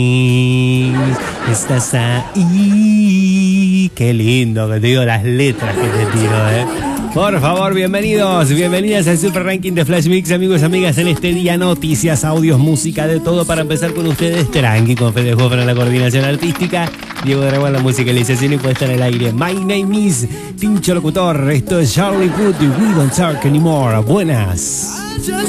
Estás ahí. Qué lindo que te digo las letras que te tiro, Por favor, bienvenidos, bienvenidas al Super Ranking de Flash Mix, amigos y amigas, en este día noticias, audios, música, de todo para empezar con ustedes. Tranqui, con Fede Hofer en la coordinación artística, Diego Dragón en la musicalización y puesta en el aire. My name is Tincho Locutor, esto es Charlie Puth y We Don't Talk Anymore. Buenas.